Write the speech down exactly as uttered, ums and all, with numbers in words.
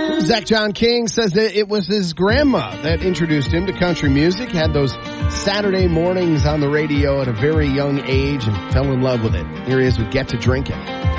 Zach John King says that it was his grandma that introduced him to country music, had those Saturday mornings on the radio at a very young age, and fell in love with it. Here he is with Get to Drinking.